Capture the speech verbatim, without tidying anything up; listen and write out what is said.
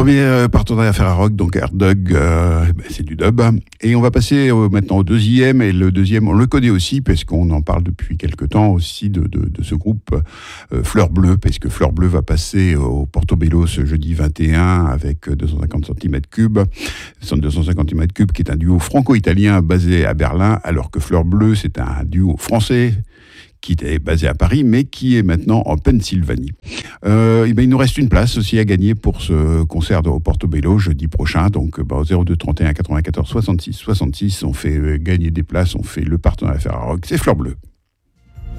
Premier euh, partenariat Ferra Rock, donc Air Dog, euh, ben, c'est du dub. Et on va passer euh, maintenant au deuxième, et le deuxième, on le connaît aussi, parce qu'on en parle depuis quelque temps aussi de, de, de ce groupe euh, Fleur Bleue, parce que Fleur Bleue va passer au Portobello ce jeudi vingt et un avec deux cent cinquante centimètres cubes, deux cent cinquante centimètres cubes qui est un duo franco-italien basé à Berlin, alors que Fleur Bleue, c'est un duo français qui est basé à Paris, mais qui est maintenant en Pennsylvanie. Euh, et ben, il nous reste une place aussi à gagner pour ce concert au Portobello jeudi prochain. Donc, bah, au zéro deux trente et un quatre-vingt-quatorze soixante-six soixante-six, on fait euh, gagner des places, on fait le partenariat Ferra Rock, c'est Fleur Bleue.